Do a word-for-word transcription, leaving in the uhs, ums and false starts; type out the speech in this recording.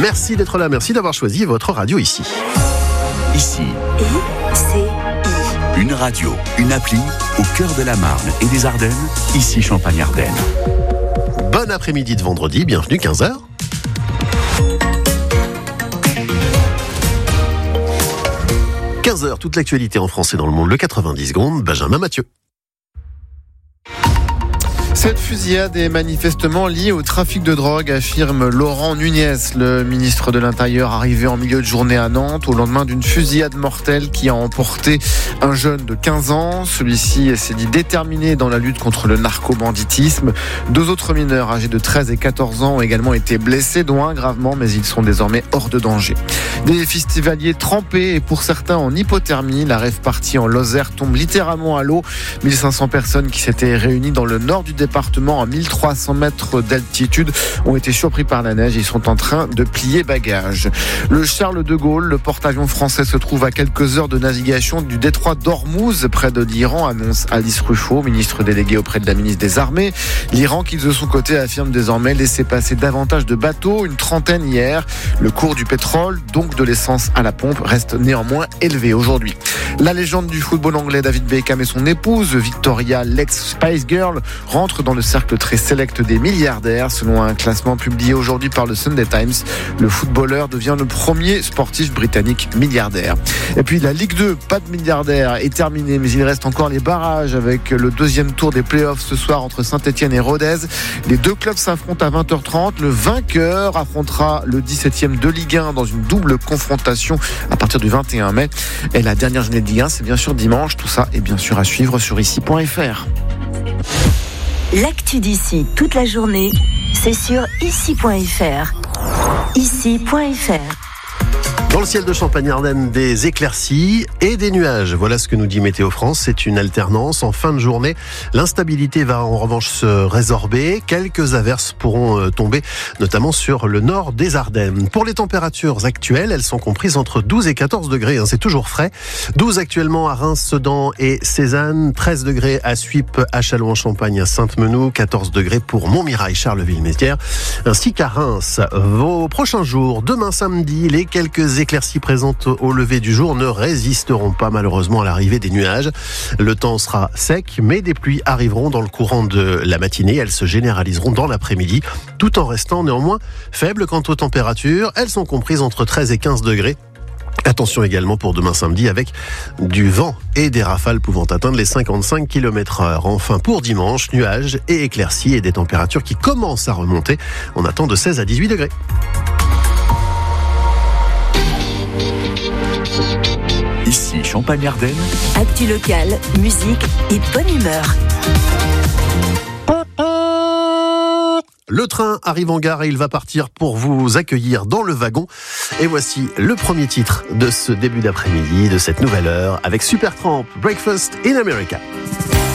Merci d'être là, merci d'avoir choisi votre radio ici. Ici. I C I. Une radio, une appli au cœur de la Marne et des Ardennes. Ici Champagne-Ardenne. Bon après-midi de vendredi, bienvenue quinze heures. quinze heures, toute l'actualité en France et dans le monde, le quatre-vingt-dix secondes, Benjamin Mathieu. Cette fusillade est manifestement liée au trafic de drogue, affirme Laurent Nunez, le ministre de l'Intérieur arrivé en milieu de journée à Nantes au lendemain d'une fusillade mortelle qui a emporté un jeune de quinze ans. Celui-ci s'est dit déterminé dans la lutte contre le narco-banditisme. Deux autres mineurs âgés de treize et quatorze ans ont également été blessés, dont un gravement, mais ils sont désormais hors de danger. Des festivaliers trempés et pour certains en hypothermie. La rave party en Lozère tombe littéralement à l'eau. mille cinq cents personnes qui s'étaient réunies dans le nord du département à mille trois cents mètres d'altitude ont été surpris par la neige et sont en train de plier bagages. Le Charles de Gaulle, le porte-avions français, se trouve à quelques heures de navigation du détroit d'Ormuz, près de l'Iran, annonce Alice Ruffo, ministre déléguée auprès de la ministre des Armées. L'Iran, qui de son côté affirme désormais laisser passer davantage de bateaux, une trentaine hier. Le cours du pétrole, donc de l'essence à la pompe, reste néanmoins élevé aujourd'hui. La légende du football anglais David Beckham et son épouse Victoria, l'ex-Spice Girl, rentrent dans le cercle très sélect des milliardaires. Selon un classement publié aujourd'hui par le Sunday Times, le footballeur devient le premier sportif britannique milliardaire. Et puis la Ligue deux, pas de milliardaires, est terminée, mais il reste encore les barrages avec le deuxième tour des playoffs ce soir entre Saint-Etienne et Rodez. Les deux clubs s'affrontent à vingt heures trente. Le vainqueur affrontera le dix-septième de Ligue un dans une double confrontation à partir du vingt et un mai. Et la dernière journée de Ligue un, c'est bien sûr dimanche. Tout ça est bien sûr à suivre sur ici point f r. L'actu d'ici toute la journée, c'est sur ici point f r. ici point f r. Dans le ciel de Champagne-Ardenne, des éclaircies et des nuages. Voilà ce que nous dit Météo France. C'est une alternance. En fin de journée, l'instabilité va en revanche se résorber. Quelques averses pourront tomber, notamment sur le nord des Ardennes. Pour les températures actuelles, elles sont comprises entre douze et quatorze degrés. C'est toujours frais. douze actuellement à Reims, Sedan et Cézanne. treize degrés à Suippes, à Châlons-en-Champagne, à Sainte-Menou. quatorze degrés pour Montmirail, Charleville-Mézières, ainsi qu'à Reims. Vos prochains jours, demain samedi, les quelques éclaircies présentes au lever du jour ne résisteront pas malheureusement à l'arrivée des nuages. Le temps sera sec, mais des pluies arriveront dans le courant de la matinée. Elles se généraliseront dans l'après-midi, tout en restant néanmoins faibles quant aux températures. Elles sont comprises entre treize et quinze degrés. Attention également pour demain samedi avec du vent et des rafales pouvant atteindre les cinquante-cinq kilomètres heure. Enfin pour dimanche, nuages et éclaircies et des températures qui commencent à remonter. On attend de seize à dix-huit degrés. Ici Champagne-Ardenne. Actu locale, musique et bonne humeur. Le train arrive en gare et il va partir pour vous accueillir dans le wagon. Et voici le premier titre de ce début d'après-midi, de cette nouvelle heure, avec Supertramp, Breakfast in America.